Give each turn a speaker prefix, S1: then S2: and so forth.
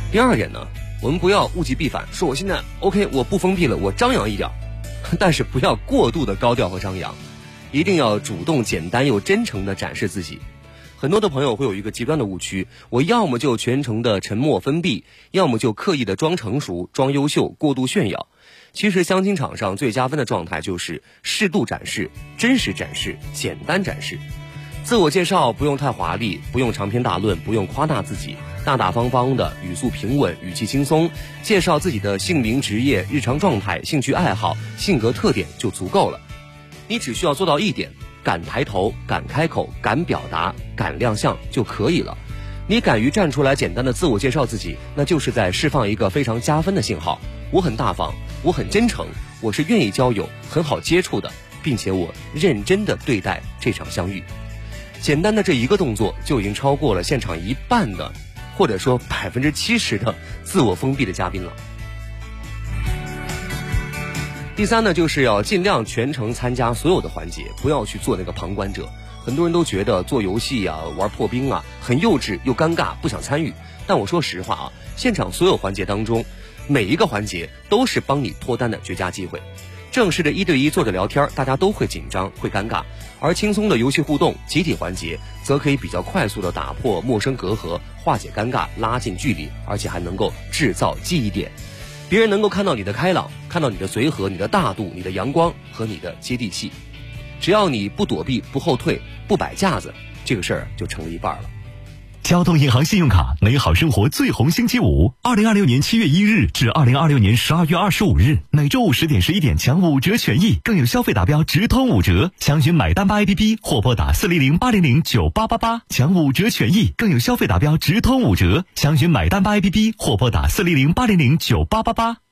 S1: 第二点呢，我们不要物极必反，说我现在 OK， 我不封闭了，我张扬一点，但是不要过度的高调和张扬，一定要主动、简单又真诚的展示自己。很多的朋友会有一个极端的误区，我要么就全程的沉默封闭，要么就刻意的装成熟、装优秀、过度炫耀。其实相亲场上最加分的状态就是适度展示、真实展示、简单展示。自我介绍不用太华丽，不用长篇大论，不用夸大自己，大大方方的，语速平稳，语气轻松，介绍自己的姓名、职业、日常状态、兴趣爱好、性格特点就足够了。你只需要做到一点，敢抬头，敢开口，敢表达，敢亮相就可以了。你敢于站出来简单的自我介绍自己，那就是在释放一个非常加分的信号。我很大方，我很真诚，我是愿意交友，很好接触的，并且我认真的对待这场相遇。简单的这一个动作就已经超过了现场一半的，或者说70%的自我封闭的嘉宾了。第三呢，就是要尽量全程参加所有的环节，不要去做那个旁观者。很多人都觉得做游戏啊、玩破冰啊很幼稚又尴尬，不想参与。但我说实话啊，现场所有环节当中，每一个环节都是帮你脱单的绝佳机会。正式的1对1坐着聊天，大家都会紧张会尴尬，而轻松的游戏互动集体环节则可以比较快速的打破陌生隔阂，化解尴尬，拉近距离，而且还能够制造记忆点。别人能够看到你的开朗，看到你的随和，你的大度，你的阳光和你的接地气。只要你不躲避，不后退，不摆架子，这个事儿就成了一半了。
S2: 交通银行信用卡，美好生活最红星期五，2026年7月1日至2026年12月25日，每周五10点11点抢5折权益，更有消费达标直通5折。详询买单吧 APP 或拨打400-800-9888抢5折权益，更有消费达标直通5折。详询买单吧 APP 或拨打400-800-9888。